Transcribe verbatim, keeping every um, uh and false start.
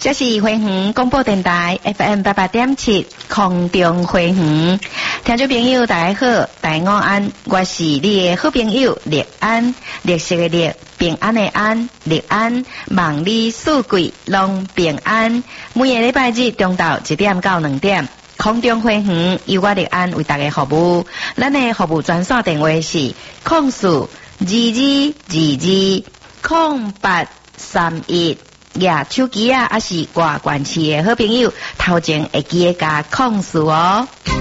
这是花园广播电台 F M 八八点七空中花园，听众朋友大家好，大家安，我是你的好朋友丽安，绿色的绿，平安的安，丽安，望你四季拢平安。每个礼拜日中昼一点到两点，空中花园由我丽安为大家服务。咱的服务专线电话是空四二二二二空八三一。呀，手机啊，还是挂关系的好朋友，头前会记得加控诉哦。